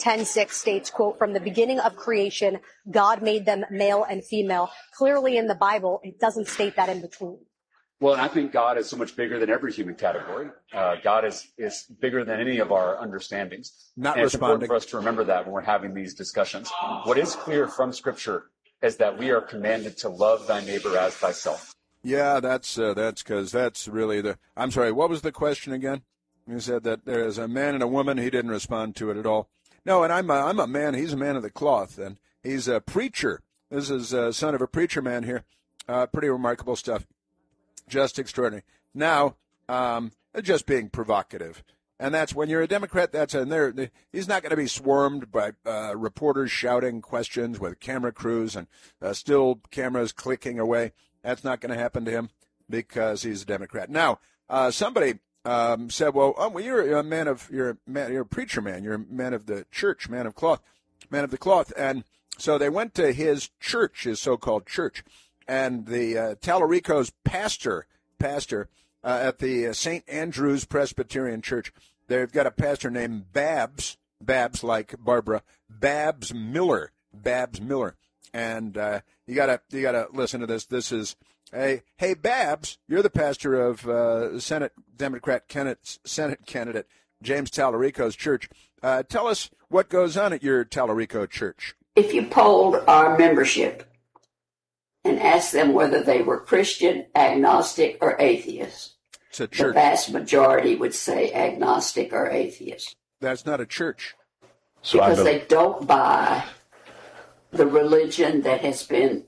10:6 states, quote, "From the beginning of creation, God made them male and female." Clearly in the Bible, it doesn't state that in between. Well, I think God is so much bigger than every human category. God is bigger than any of our understandings. Not and it's responding. important for us to remember that when we're having these discussions. What is clear from Scripture is that we are commanded to love thy neighbor as thyself. Yeah, that's because that's really the. I'm sorry. What was the question again? You said that there is a man and a woman. He didn't respond to it at all. No, and I'm a man. He's a man of the cloth, and he's a preacher. This is son of a preacher man here. Pretty remarkable stuff. Just extraordinary. Now, just being provocative. And that's when you're a Democrat, that's in there. He's not going to be swarmed by reporters shouting questions with camera crews and still cameras clicking away. That's not going to happen to him because he's a Democrat. Now, somebody said, well, you're a preacher man. You're a man of the church, man of the cloth. And so they went to his church, his so-called church. And the Tallarico's pastor at the St. Andrew's Presbyterian Church, they've got a pastor named Babs like Barbara, Babs Miller. And you gotta listen to this. This is, hey Babs, you're the pastor of Senate candidate James Tallarico's church. Tell us what goes on at your Tallarico church. If you polled our membership and asked them whether they were Christian, agnostic, or atheist, the vast majority would say agnostic or atheist. That's not a church. Because they don't buy the religion that has been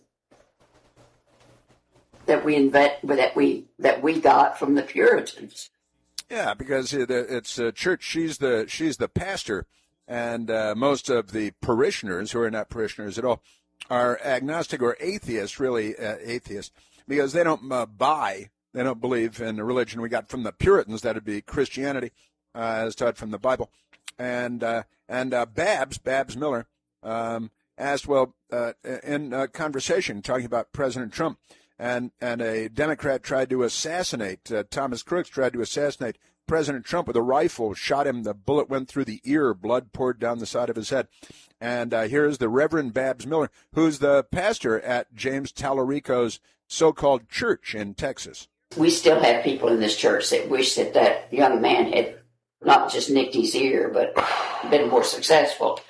that we got from the Puritans. Yeah, because it's a church. She's the pastor, and most of the parishioners, who are not parishioners at all, are agnostic or atheists, really atheists, because they don't they don't believe in the religion we got from the Puritans. That would be Christianity, as taught from the Bible. And Babs Miller asked, in a conversation talking about President Trump, and a Democrat tried to assassinate, Thomas Crooks tried to assassinate President Trump with a rifle, shot him, the bullet went through the ear, blood poured down the side of his head. And here's the Reverend Babs Miller, who's the pastor at James Tallarico's so-called church in Texas. We still have people in this church that wish that young man had not just nicked his ear, but been more successful.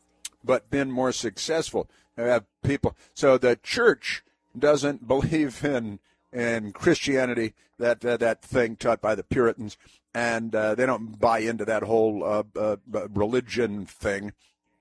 They have people. So the church doesn't believe in Christianity, that thing taught by the Puritans, and they don't buy into that whole religion thing.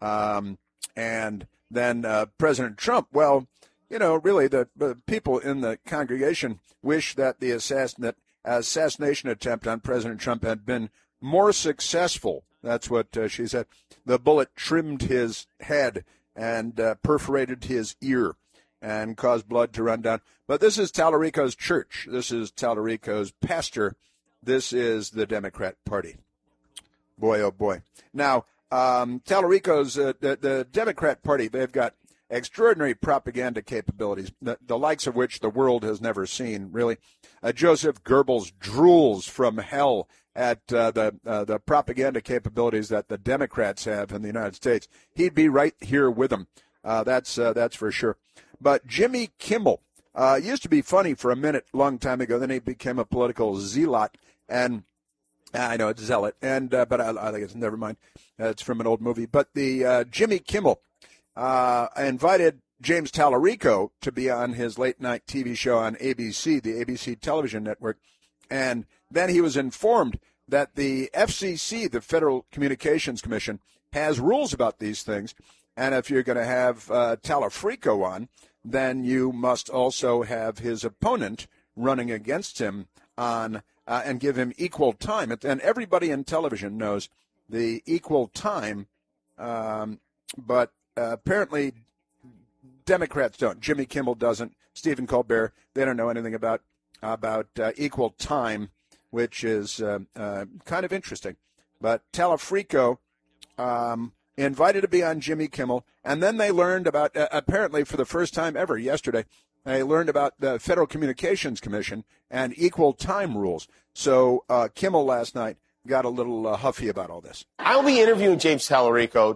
And then President Trump, really the people in the congregation wish that the assassination attempt on President Trump had been more successful. That's what she said. The bullet trimmed his head and perforated his ear and caused blood to run down. But this is Tallarico's church. This is Tallarico's pastor. This is the Democrat Party. Boy, oh boy. Now, Tallarico's, the Democrat Party, they've got extraordinary propaganda capabilities, the likes of which the world has never seen, really. Joseph Goebbels drools from hell at the propaganda capabilities that the Democrats have in the United States. He'd be right here with them. That's for sure. But Jimmy Kimmel used to be funny for a minute, long time ago. Then he became a political zealot, and I know it's zealot, and but I think it's never mind. It's from an old movie. But the Jimmy Kimmel invited James Tallarico to be on his late night TV show on ABC, the ABC television network, and then he was informed that the FCC, the Federal Communications Commission, has rules about these things. And if you're going to have Tallarico on, then you must also have his opponent running against him on and give him equal time. And everybody in television knows the equal time, but apparently Democrats don't. Jimmy Kimmel doesn't. Stephen Colbert, they don't know anything about equal time, which is kind of interesting. But Tallarico invited to be on Jimmy Kimmel, and then they learned about, apparently for the first time ever yesterday, they learned about the Federal Communications Commission and equal time rules. So Kimmel last night got a little huffy about all this. I'll be interviewing James Tallarico